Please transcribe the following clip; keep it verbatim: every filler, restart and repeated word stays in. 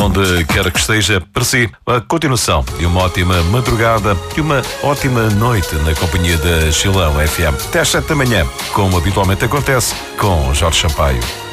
onde quer que esteja, para si, a continuação de uma ótima madrugada e uma ótima noite na companhia da Chilão F M. Até às sete da manhã, como habitualmente acontece, com Jorge Sampaio.